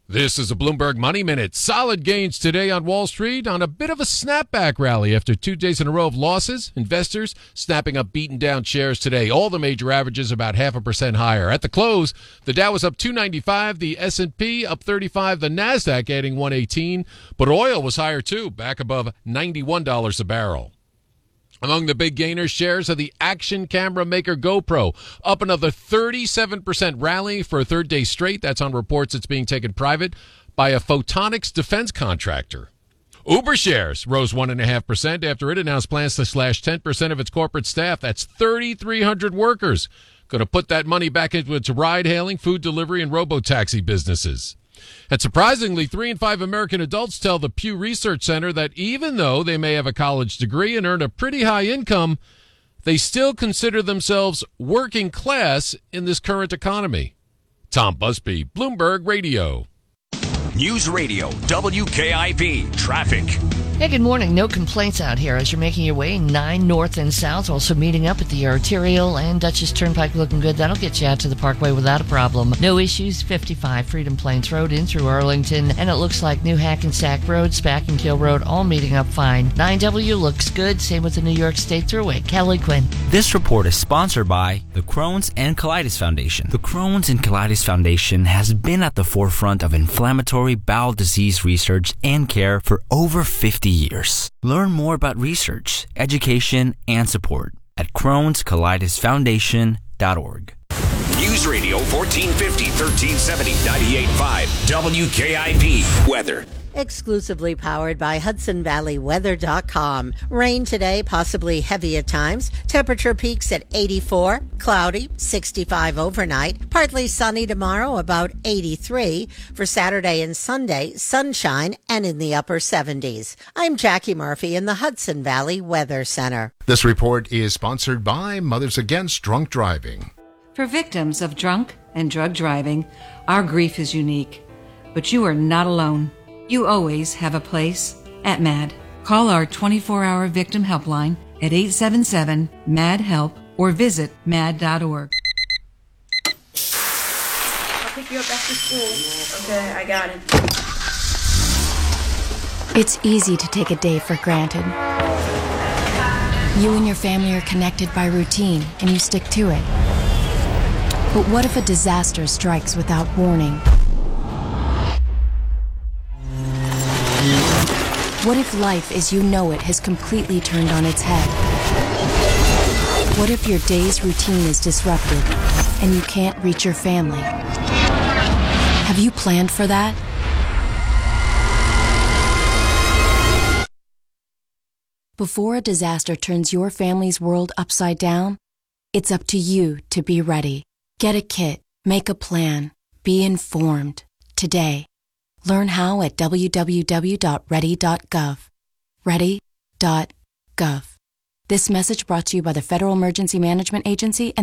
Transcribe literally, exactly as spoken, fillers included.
This is a Bloomberg Money Minute. Solid gains today on Wall Street on a bit of a snapback rally after two days in a row of losses. Investors snapping up beaten down shares today. All the major averages about half a percent higher. At the close, the Dow was up two ninety-five, the S and P up thirty-five, the Nasdaq adding one eighteen, but oil was higher too, back above ninety-one dollars a barrel. Among the big gainers, shares of the action camera maker GoPro up another thirty-seven percent rally for a third day straight. That's on reports it's being taken private by a photonics defense contractor. Uber shares rose one point five percent after it announced plans to slash ten percent of its corporate staff. That's thirty-three hundred workers. Going to put that money back into its ride-hailing, food delivery, and robo-taxi businesses. And surprisingly, three in five American adults tell the Pew Research Center that even though they may have a college degree and earn a pretty high income, they still consider themselves working class in this current economy. Tom Busby, Bloomberg Radio. News Radio, W K I B, traffic. Hey, good morning. No complaints out here as you're making your way nine north and south. Also meeting up at the Arterial and Dutchess Turnpike looking good. That'll get you out to the Parkway without a problem. No issues. fifty-five Freedom Plains Road in through Arlington. And it looks like New Hackensack Road, Spack and Kill Road all meeting up fine. nine W looks good. Same with the New York State Thruway. Kelly Quinn. This report is sponsored by the Crohn's and Colitis Foundation. The Crohn's and Colitis Foundation has been at the forefront of inflammatory bowel disease research and care for over fifty years. Learn more about research, education, and support at crohns colitis foundation dot org. News Radio fourteen fifty, thirteen seventy, ninety-eight point five, W K I B. Weather. Exclusively powered by Hudson Valley Weather dot com. Rain today, possibly heavy at times. Temperature peaks at eighty-four, cloudy, sixty-five overnight. Partly sunny tomorrow, about eighty-three. For Saturday and Sunday, sunshine and in the upper seventies. I'm Jackie Murphy in the Hudson Valley Weather Center. This report is sponsored by Mothers Against Drunk Driving. For victims of drunk and drug driving, our grief is unique. But you are not alone. You always have a place at MAD. Call our twenty-four hour victim helpline at eight seven seven, M A D, HELP or visit mad dot org. I'll pick you up after school. Okay, I got it. It's easy to take a day for granted. You and your family are connected by routine, and you stick to it. But what if a disaster strikes without warning? What if life as you know it has completely turned on its head? What if your day's routine is disrupted and you can't reach your family? Have you planned for that? Before a disaster turns your family's world upside down, it's up to you to be ready. Get a kit, make a plan, be informed today. Learn how at w w w dot ready dot gov. ready dot gov. This message brought to you by the Federal Emergency Management Agency and